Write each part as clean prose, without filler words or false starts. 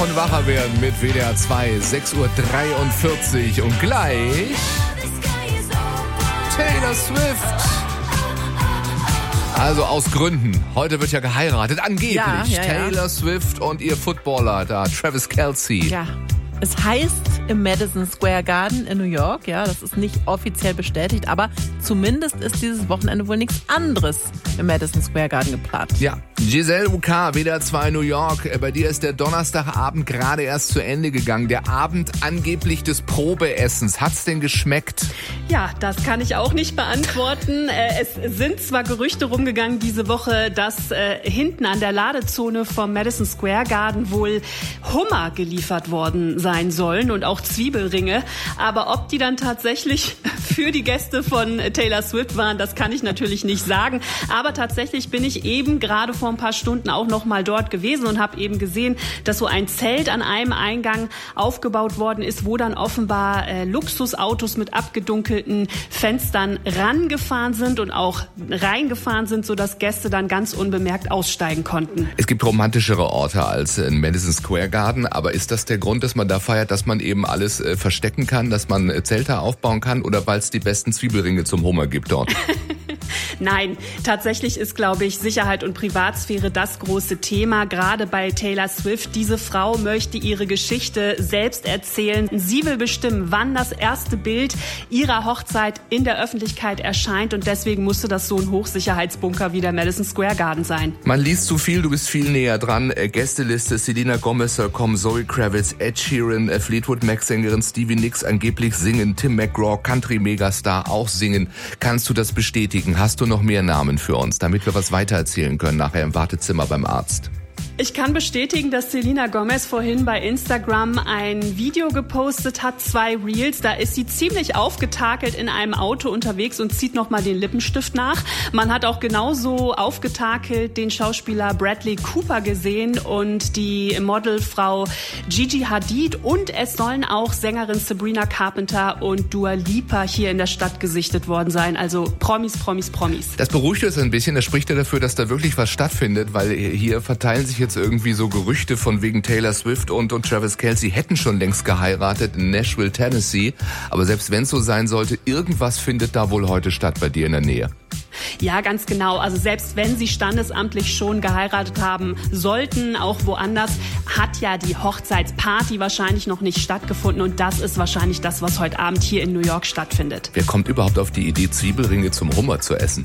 Und wacher werden mit WDR 2, 6:43 Uhr und gleich Taylor Swift. Also aus Gründen. Heute wird ja geheiratet, angeblich. Ja. Taylor Swift und ihr Footballer da, Travis Kelce. Ja, es heißt im Madison Square Garden in New York, ja, das ist nicht offiziell bestätigt, aber zumindest ist dieses Wochenende wohl nichts anderes im Madison Square Garden geplant. Ja, Giselle UK, WDR 2 New York. Bei dir ist der Donnerstagabend gerade erst zu Ende gegangen. Der Abend angeblich des Probeessens. Hat's denn geschmeckt? Ja, das kann ich auch nicht beantworten. Es sind zwar Gerüchte rumgegangen diese Woche, dass hinten an der Ladezone vom Madison Square Garden wohl Hummer geliefert worden sein sollen und auch Zwiebelringe. Aber ob die dann tatsächlich für die Gäste von Taylor Swift waren, das kann ich natürlich nicht sagen. Aber tatsächlich bin ich eben gerade vor ein paar Stunden auch noch mal dort gewesen und habe eben gesehen, dass so ein Zelt an einem Eingang aufgebaut worden ist, wo dann offenbar Luxusautos mit abgedunkelten Fenstern rangefahren sind und auch reingefahren sind, sodass Gäste dann ganz unbemerkt aussteigen konnten. Es gibt romantischere Orte als in Madison Square Garden, aber ist das der Grund, dass man da feiert, dass man eben alles verstecken kann, dass man Zelte aufbauen kann oder weil es die besten Zwiebelringe zum Hummer gibt dort? Nein, tatsächlich ist, glaube ich, Sicherheit und Privatsphäre das große Thema, gerade bei Taylor Swift. Diese Frau möchte ihre Geschichte selbst erzählen. Sie will bestimmen, wann das erste Bild ihrer Hochzeit in der Öffentlichkeit erscheint und deswegen musste das so ein Hochsicherheitsbunker wie der Madison Square Garden sein. Man liest zu viel, du bist viel näher dran. Gästeliste, Selena Gomez soll kommen, Zoe Kravitz, Ed Sheeran, Fleetwood Mac-Sängerin Stevie Nicks angeblich singen, Tim McGraw, Country-Megastar auch singen. Kannst du das bestätigen? Hast du noch mehr Namen für uns, damit wir was weitererzählen können nachher im Wartezimmer beim Arzt? Ich kann bestätigen, dass Selena Gomez vorhin bei Instagram ein Video gepostet hat, 2 Reels. Da ist sie ziemlich aufgetakelt in einem Auto unterwegs und zieht nochmal den Lippenstift nach. Man hat auch genauso aufgetakelt den Schauspieler Bradley Cooper gesehen und die Modelfrau Gigi Hadid. Und es sollen auch Sängerin Sabrina Carpenter und Dua Lipa hier in der Stadt gesichtet worden sein. Also Promis. Das beruhigt uns ein bisschen. Das spricht ja dafür, dass da wirklich was stattfindet, weil hier verteilen sich jetzt irgendwie so Gerüchte von wegen Taylor Swift und Travis Kelce hätten schon längst geheiratet in Nashville, Tennessee. Aber selbst wenn es so sein sollte, irgendwas findet da wohl heute statt bei dir in der Nähe. Ja, ganz genau. Also selbst wenn sie standesamtlich schon geheiratet haben sollten, auch woanders, hat ja die Hochzeitsparty wahrscheinlich noch nicht stattgefunden. Und das ist wahrscheinlich das, was heute Abend hier in New York stattfindet. Wer kommt überhaupt auf die Idee, Zwiebelringe zum Hummer zu essen?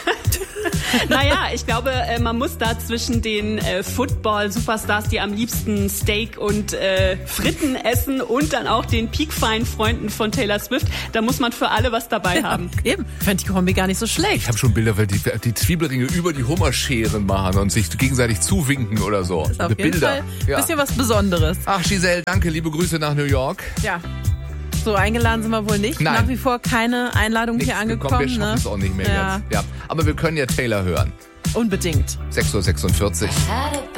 Naja, ich glaube, man muss da zwischen den Football-Superstars, die am liebsten Steak und Fritten essen und dann auch den Peak-Fine-Freunden von Taylor Swift, da muss man für alle was dabei haben. Eben, fand die Kombi gar nicht so schlecht. Ich habe schon Bilder, weil die Zwiebelringe über die Hummerscheren machen und sich gegenseitig zuwinken oder so. Das ist auf jeden Fall ein bisschen was Besonderes. Ach, Giselle, danke, liebe Grüße nach New York. Ja. So eingeladen sind wir wohl nicht. Nein. Nach wie vor keine Einladung Nichts hier angekommen. Wir schaffen es auch nicht mehr jetzt. Ja. Aber wir können ja Taylor hören. Unbedingt. 6:46 Uhr.